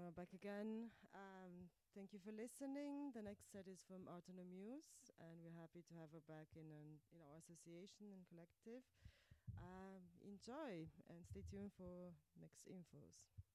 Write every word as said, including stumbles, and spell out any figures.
are back again. Um, thank you for listening. The next set is from Artano Muse, and we're happy to have her back in an, in our association and collective. Um, enjoy and stay tuned for next infos.